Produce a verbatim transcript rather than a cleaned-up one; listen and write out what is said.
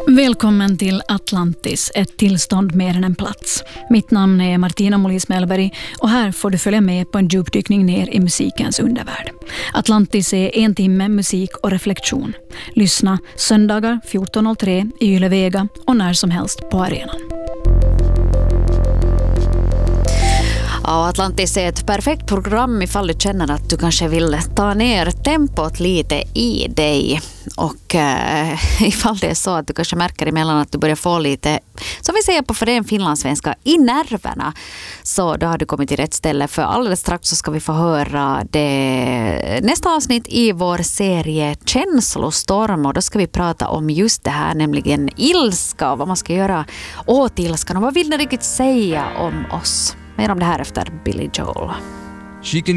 Välkommen till Atlantis, ett tillstånd mer än en plats. Mitt namn är Martina Molis Mellberg och här får du följa med på en djupdykning ner i musikens undervärld. Atlantis är en timme musik och reflektion. Lyssna söndagar fjorton noll tre i Ylevega och när som helst på arenan. Ja, Atlantis är ett perfekt program ifall du känner att du kanske vill ta ner tempot lite i dig. Och eh, ifall det är så att du kanske märker emellan att du börjar få lite, som vi säger på för en finlandssvenska, i nerverna. Så då har du kommit till rätt ställe, för alldeles strax så ska vi få höra det nästa avsnitt i vår serie Känslostorm. Och då ska vi prata om just det här, nämligen ilska och vad man ska göra åt ilskan och vad vill det riktigt säga om oss. Mer om det här efter Billy Joel.